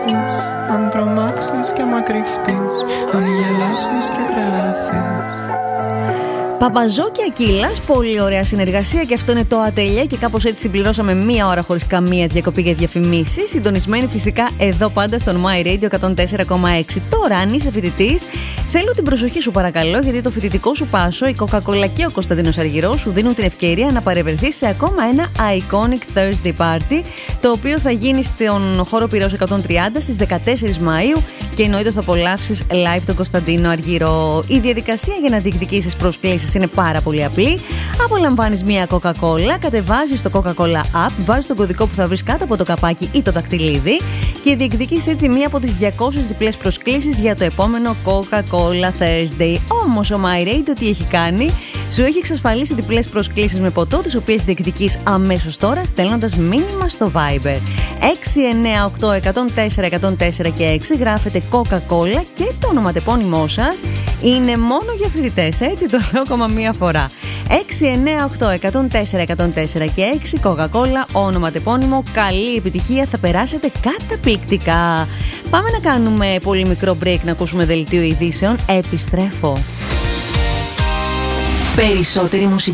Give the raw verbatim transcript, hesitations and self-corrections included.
Αν τρομάξεις και μακρυφτείς, αν γελάσεις και τρελαθείς. Παπαζό και Ακύλας, πολύ ωραία συνεργασία και αυτό είναι το Ατελιέ και κάπως έτσι συμπληρώσαμε μία ώρα χωρίς καμία διακοπή για διαφημίσεις. Συντονισμένοι φυσικά εδώ πάντα στον My Radio εκατόν τέσσερα κόμμα έξι. Τώρα, αν είσαι φοιτητής, θέλω την προσοχή σου παρακαλώ, γιατί το φοιτητικό σου πάσο, η Coca-Cola και ο Κωνσταντίνος Αργυρός σου δίνουν την ευκαιρία να παρευρεθείς σε ακόμα ένα Iconic Thursday Party, το οποίο θα γίνει στον χώρο Πειραιώς εκατόν τριάντα στις δεκατέσσερις Μαΐου και εννοείται θα απολαύσεις live τον Κωνσταντίνο Αργυρό. Η διαδικασία για να διεκδικήσεις προσκλήσεις είναι πάρα πολύ απλή. Απολαμβάνεις μία Coca-Cola, κατεβάζεις το Coca-Cola App, βάζεις τον κωδικό που θα βρεις κάτω από το καπάκι ή το δακτυλίδι και διεκδικείς έτσι μία από τις διακόσιες διπλές προσκλήσεις για το επόμενο Coca-Cola Thursday. Όμως ο My Radio τι έχει κάνει? Σου έχει εξασφαλίσει διπλές προσκλήσεις με ποτό, τις οποίες διεκδικείς αμέσως τώρα στέλνοντας μήνυμα στο Viber. έξι εννιά οκτώ εκατόν τέσσερα εκατόν τέσσερα και έξι, γράφετε Coca-Cola και το ονοματεπώνυμό σας είναι μόνο για φοιτητές, έτσι το λέω ακόμα μία φορά. έξι εννιά οκτώ εκατόν τέσσερα εκατόν τέσσερα και έξι, Coca-Cola, ονοματεπώνυμο, καλή επιτυχία, θα περάσετε καταπληκτικά. Πάμε να κάνουμε πολύ μικρό break, να ακούσουμε δελτίο ειδήσεων. Επιστρέφω. Περισσότερη μουσική.